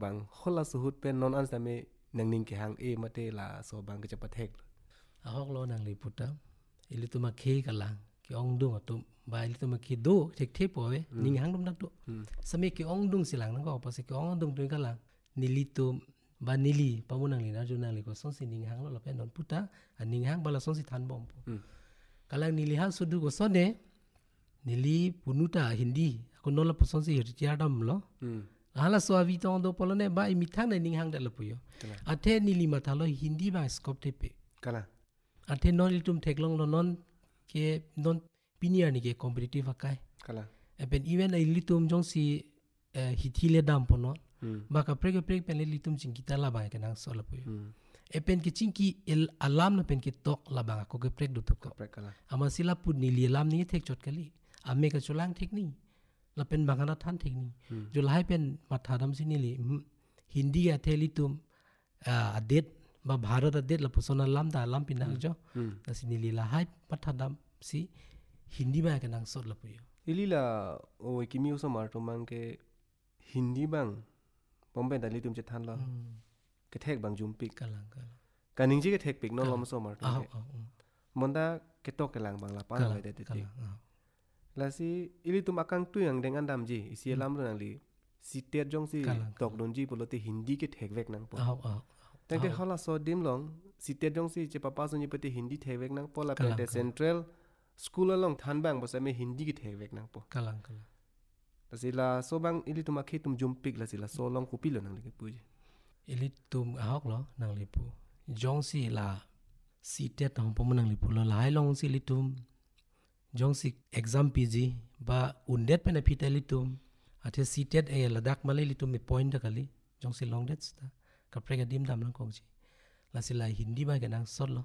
bang hola suhut pen non an same nang ning ke hang e mate la so bang ke chapat hek ahok lo nang li puta ili tu ma ke kalang ki ong dung atum ba ili tu ma ki do thek the po we ning hang dum dak do sami ki ong dung silang nang ko pa se ki ong dung tu kalang nili tu ba nili pamunang li na ju nang li ko son si ning hang lo pen non puta an ning hang bala son si than bom po kalang nili hang sudu ko son de nili punuta hindi ko non la son si tiadam lo hala so avi tong do polone ba mi thang na ning hang da la puyo athe nili ma thalo hindi ba scope te pe kala athe non litum theklong lo non ke non pinier ni ke competitive akai kala ben even ai litum jong si hithile dam pono ba ka prek pen litum ching kita la ba ke nang so la puyo pen ke ching ki el alam na pen ke tok la ba ko ke prek du to ko prek kala ama sila put ni li alam ni thek chot kali ame ka cholang thek ni la pen bangana than thek ni jo lai pen mathadam sini li hindi ya theli tum adet ba bharat adet la pusona lam da lam pinak jo na sini li la hai mathadam si hindi ba ka nang sot la puyo ilila o kimi uso mar to mang ke hindi bang bombe da litum che than la ke thek bang jum pik kalang kaning ji ke thek pik non lom so mar to monda ke tok ke lang bang la pa la de te la si ili tum akang tu yang deng andam ji isi lam rang li si tet jong si tok don ji polote hindi ke thek vek nang po tang te hala so dim long si tet jong si che papa so ni pete hindi thek vek nang po la pete central school along than bang bo sa me hindi ke thek vek nang po kalang ta si la so bang ili tum akhe tum jum pik la si la so long ku pi lo nang le ke pu ji ili tum ahok lo nang li pu jong si la si tet tong po nang li pu lo lai long si li tum jong si exam pg ba undet pen apita litum athe seated e ladak male litum me point da kali jong si long det sta ka prega dim dam lang kong ji la sila hindi ba ke nang sol lo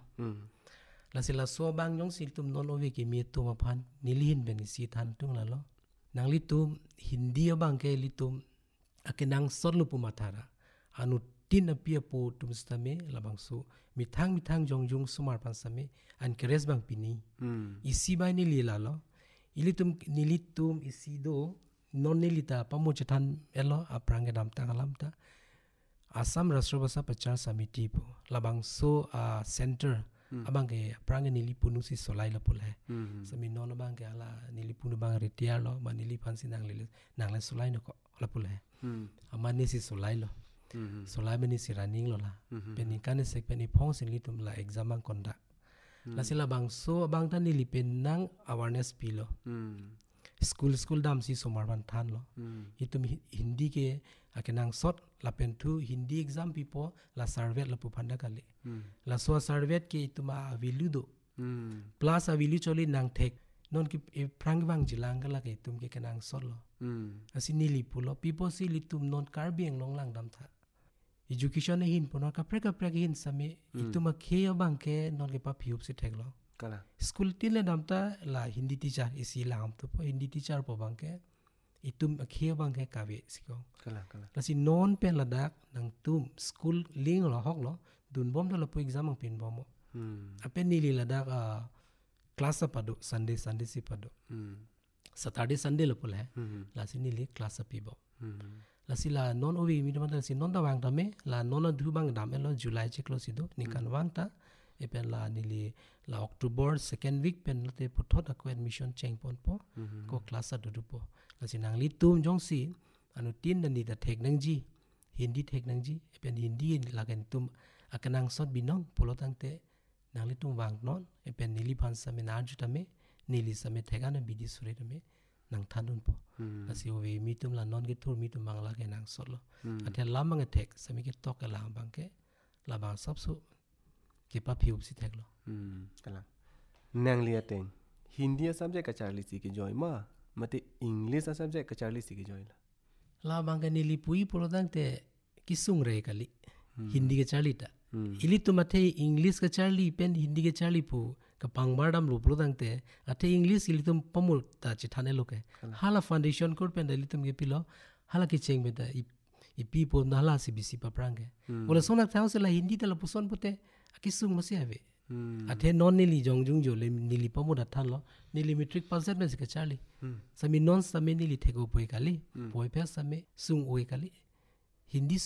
la sila so bang jong si litum non ove ke mi tu ma phan nilhin ben si than tung la lo nang litum hindi bang ke litum akenang sol lu pu mathara anu tin apia po tum stame labang su mithang jong jung sumar pan same an keres bang pini isi bai ni lila lo ilitum nilitum isi do non nilita pamo chethan elo aprange dam ta kalam ta Assam Rashtra Bhasha Prachar Samiti po labang so center abang ke aprange nilipunu si solai la pole sami non abang ke ala nilipunu bang retiar lo ma nilipan sinang le solai no ko la pole amani si solai lo solai beni si running lo la peni kane sek peni phong sin litum la exam ang konda la sila bang so bang ta ni lipen nang awareness pilo school dam si somar ban than lo itum hindi ke akenang sot la pen thu hindi exam pipo la survey la pu phanda kale la so survey ke ituma value do plus a value choli nang thek non ki prang bang jilang kala ke tum ke kenang sot lo asini lipulo pipo si litum non karbieng long lang dam tha education hin pono ka prek hin same ituma khe bang ke non ke pa phiup si theklo kala school tile namta la hindi teacher isi lam to po hindi teacher po bang ke itum khe bang ke ka ve siko kala la si non pen la dak nang tum school ling lo hok lo dun bom da la po exam ang pin bom apen ni li la dak class padu sunday si padu saturday sunday lo pole la si ni li class pi bo la sila non ovi mi da si non da wang da me la non du bang da me lo july chiklo si do ni kan wang ta e pen la ni li la october second week pen te puthot ko admission cheng pon po ko class du po la sinang li tum jong si anu tin da ni da thek nang ji hindi thek nang ji e pen hindi la kan tum akanang sot binong polo tang te nang li tum wang non e pen ni li phan seminar ju ta me ni li same thega na bidi sure ta me nang thanun po asi we mi tum la non ke thur mi tum mangla ke nang solo athe lamang attack sami ke tok la bang ke la bang sab su ke pa phiup si thek lo kala nang li ateng hindi subject ka charli si ke joy ma mate english subject ka charli si ke joy la bang ke ni li pui polo dang te kisung re kali hindi ke charli ta ili tu mathe english ka charli pen hindi ke charli pu ka pangbardam lu polo dang te athe english ili tum pamul ta chithane lo ke hala foundation course pen ili tum ke pilo hala ke cheng be da ipi po na hala si bisi pa prang ke bola sona thau se la hindi ta la puson pute akisung masi ave athe non nili jong jung jo le nili pamu da than lo nili metric percent me ka charli sami non sami nili thego poi kali poi pe sami sung oi kali hindi